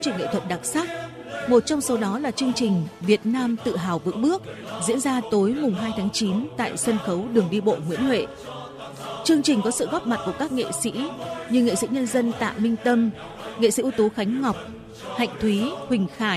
trình nghệ thuật đặc sắc. Một trong số đó là chương trình Việt Nam tự hào vững bước diễn ra tối mùng 2 tháng 9 tại sân khấu Đường đi bộ Nguyễn Huệ. Chương trình có sự góp mặt của các nghệ sĩ như nghệ sĩ nhân dân Tạ Minh Tâm, nghệ sĩ ưu tú Khánh Ngọc, Hạnh Thúy, Huỳnh Khải,